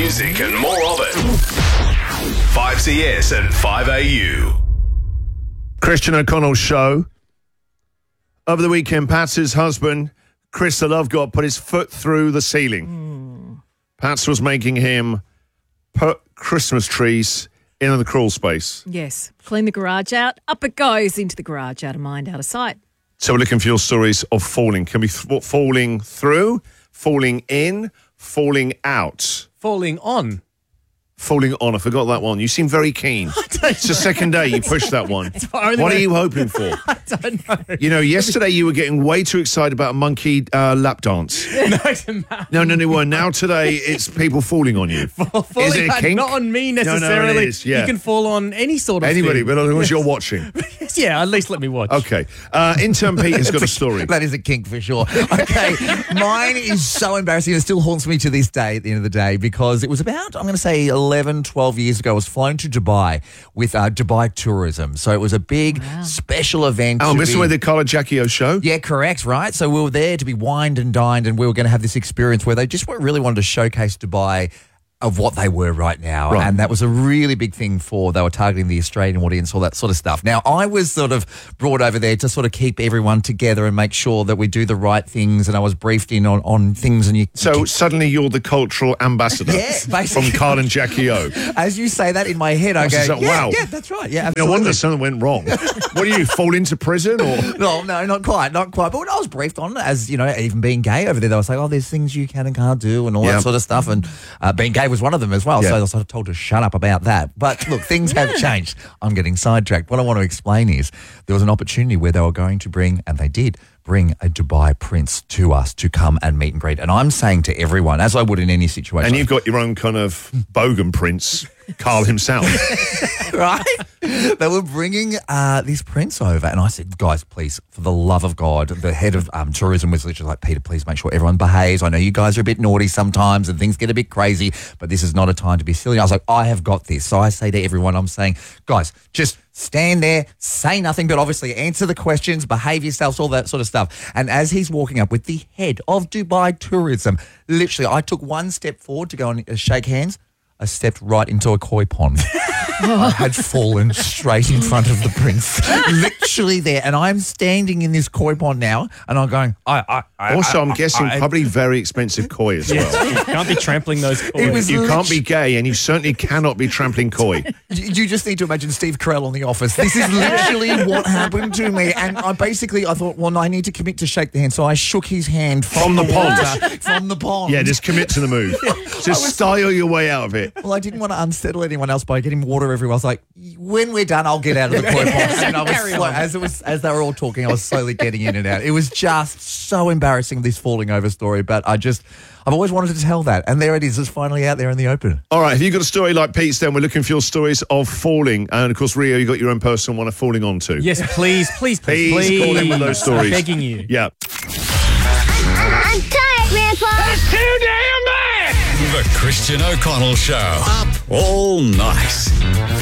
music and more of it. 5CS and 5AU. Christian O'Connell show. Over the weekend, Pat's husband, Chris the Love God, put his foot through the ceiling. Pats was making him put Christmas trees in the crawl space. Yes. Clean the garage out. Up it goes into the garage. Out of mind, out of sight. So we're looking for your stories of falling. Can be falling through, falling in, falling out. Falling on. Falling on. I forgot that one. You seem very keen. It's the second day you pushed that one. What are you hoping for? I don't know. You know, yesterday you were getting way too excited about a monkey lap dance. No, it's a man. No, they weren't. Now today it's people falling on you. Falling Is it a kink? Not on me necessarily. No, it is, yeah. You can fall on any sort of Anybody, thing. but as long as you're watching. Yeah, at least let me watch. Okay. Intern Pete has got a story. That is a kink for sure. Okay, mine is so embarrassing. It still haunts me to this day at the end of the day because it was about, I'm going to say 11, 12 years ago. I was flown to Dubai with Dubai Tourism. So it was a big special event. Oh, this is where the Carla Jackie show? Yeah, correct, right? So we were there to be wined and dined and we were going to have this experience where they just really wanted to showcase Dubai of what they were right now. Right. And that was a really big thing they were targeting the Australian audience, all that sort of stuff. Now, I was sort of brought over there to sort of keep everyone together and make sure that we do the right things, and I was briefed in on things. And So suddenly you're the cultural ambassador basically. from Carla and Jackie O. As you say that in my head, I go, wow. Yeah, that's right. Yeah, No absolutely. wonder something went wrong. What do you, fall into prison or? No, not quite. But what I was briefed on, as you know, even being gay over there, they were saying, there's things you can and can't do and all that sort of stuff. And being gay was one of them as well. Yeah. So I was sort of told to shut up about that. But look, things have changed. I'm getting sidetracked. What I want to explain is there was an opportunity where they were going to bring, and they did, bring a Dubai prince to us to come and meet and greet. And I'm saying to everyone, as I would in any situation. And you've got your own kind of bogan prince, Carl himself. Right? They were bringing this prince over, and I said, guys, please, for the love of God, the head of tourism was literally like, Peter, please make sure everyone behaves. I know you guys are a bit naughty sometimes and things get a bit crazy, but this is not a time to be silly. I was like, I have got this. So I say to everyone, I'm saying, guys, just stand there, say nothing, but obviously answer the questions, behave yourselves, all that sort of stuff. And as he's walking up with the head of Dubai Tourism, literally, I took one step forward to go and shake hands. I stepped right into a koi pond. I had fallen straight in front of the prince, literally there. And I'm standing in this koi pond now, and I'm going, Also, I'm guessing probably very expensive koi as well. You can't be trampling those boys. You can't be gay, and you certainly cannot be trampling koi. You just need to imagine Steve Carell on The Office. This is literally what happened to me. And I thought, well, no, I need to commit to shake the hand. So I shook his hand From the pond. water, from the pond. Yeah, just commit to the move. Just style your way out of it. Well, I didn't want to unsettle anyone else by getting water everywhere. I was like, when we're done, I'll get out of the koi pond. And I was as they were all talking, I was slowly getting in and out. It was just so embarrassing, this falling over story. But I've always wanted to tell that. And there it is. It's finally out there in the open. All right, if you've got a story like Pete's, then we're looking for your stories of falling. And, of course, Rio, you got your own personal one of falling onto. Yes, please. Please call in with those stories. I'm begging you. Yeah. I'm tired, Grandpa. That's too damn bad! The Christian O'Connell Show. Up all night.